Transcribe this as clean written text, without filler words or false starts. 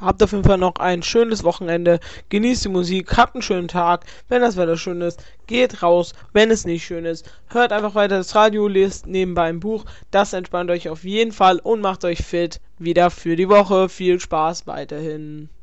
habt auf jeden Fall noch ein schönes Wochenende. Genießt die Musik, habt einen schönen Tag. Wenn das Wetter schön ist, geht raus. Wenn es nicht schön ist, hört einfach weiter das Radio, lest nebenbei ein Buch. Das entspannt euch auf jeden Fall und macht euch fit wieder für die Woche. Viel Spaß weiterhin.